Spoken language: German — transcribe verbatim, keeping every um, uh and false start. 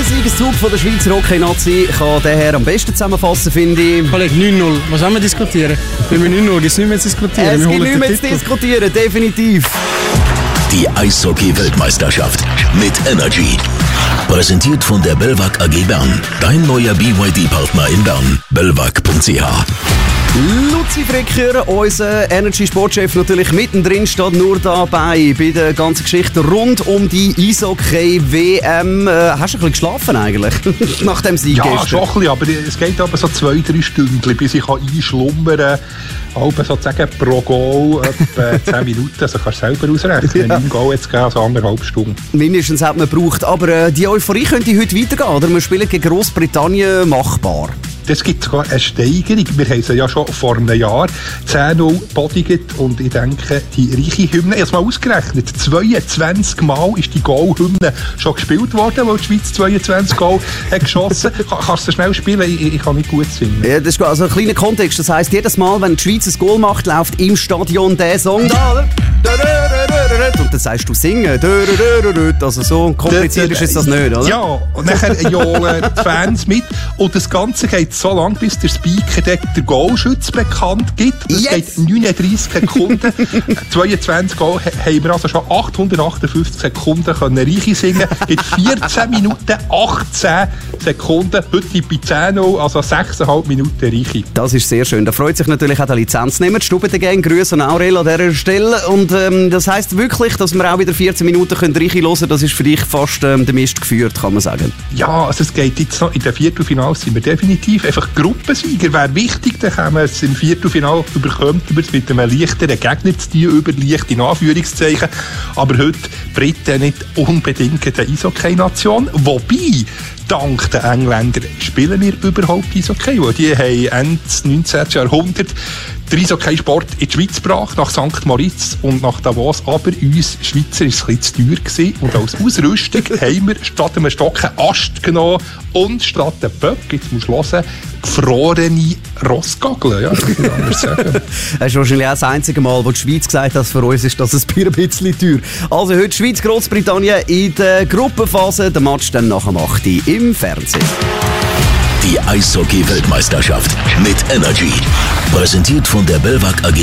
Siegeszug von der Schweizer Hockey-Nazi kann der Herr am besten zusammenfassen, finde ich. Kollege, neun null. Was wollen wir diskutieren? Wenn wir neun null, gibt es nicht mehr zu diskutieren. Es wir gibt nicht mehr zu diskutieren, definitiv. Die Eishockey-Weltmeisterschaft mit Energy. Präsentiert von der Belvac A G Bern. Dein neuer B Y D-Partner in Bern. belvac punkt c h. Luzi Fricker, unser Energy-Sportchef, natürlich mittendrin, steht nur dabei bei der ganzen Geschichte rund um die Eishockey-W M. Äh, hast du ein bisschen geschlafen eigentlich, nach dem Sieg ja, gestern? Ja, schon ein bisschen, aber es geht aber so zwei, drei Stunden, bis ich einschlummern kann. Halb sozusagen pro Goal etwa zehn Minuten, also kannst du selber ausrechnen. Ja. Wenn Goal jetzt gehen, so anderthalb Stunden. Mindestens hat man gebraucht, aber äh, die Euphorie könnte heute weitergehen, oder? Wir spielen gegen Großbritannien machbar. Es gibt sogar eine Steigerung. Wir haben sie ja schon vor einem Jahr zehn null bodigt und ich denke, die reiche Hymne, ich habe es mal ausgerechnet, zweiundzwanzig Mal ist die Goal-Hymne schon gespielt worden, weil die Schweiz zweiundzwanzig Goal hat geschossen. Kannst du schnell spielen? Ich, ich kann nicht gut singen. Ja, das ist also ein kleiner Kontext. Das heisst, jedes Mal, wenn die Schweiz ein Goal macht, läuft im Stadion der Song da. Und dann sagst du singen. Also so kompliziert ist es das nicht, oder? Ja, und dann johlen die Fans mit und das Ganze geht so lange, bis der Speaker den Goalschütz bekannt gibt. Das yes. geht neununddreissig Sekunden. zweiundzwanzig Goal haben wir also schon achthundertachtundfünfzig Sekunden können Reiche singen. Gibt vierzehn Minuten, achtzehn Sekunden. Heute bei zehn null, also sechseinhalb Minuten Reiche. Das ist sehr schön. Da freut sich natürlich auch der Lizenznehmer. Die Stube der Gang, Grüße an Aurel an dieser Stelle. Und ähm, das heisst wirklich, dass wir auch wieder vierzehn Minuten können Reiche hören können. Das ist für dich fast ähm, der Mist geführt, kann man sagen. Ja, also es geht jetzt noch, in den Viertelfinals sind wir definitiv einfach Gruppensieger. Wäre wichtig, dann können wir es im Viertelfinal überkommen, wir es mit einem leichteren Gegner zu tun, über leicht in Anführungszeichen. Aber heute Briten nicht unbedingt eine Eishockey-Nation. Wobei, dank den Engländern spielen wir überhaupt Eishockey. Weil die haben Ende des neunzehnten Jahrhunderts den Eishockey-Sport in die Schweiz gebracht, nach Sankt Moritz und nach Davos. Aber uns Schweizer war es ein bisschen zu teuer gewesen. Und als Ausrüstung haben wir statt einem Stock einen Ast genommen und statt einem Böck, jetzt musst du hören, gefrorene Rossgageln. Ja, das kann ich anders sagen. Das ist wahrscheinlich auch das einzige Mal, wo die Schweiz gesagt hat, für uns ist das ein bisschen teuer. Also heute Schweiz-Großbritannien in der Gruppenphase. Der Match dann nach dem acht Uhr im Fernsehen. Die Eishockey-Weltmeisterschaft mit Energy. Präsentiert von der Belvac A G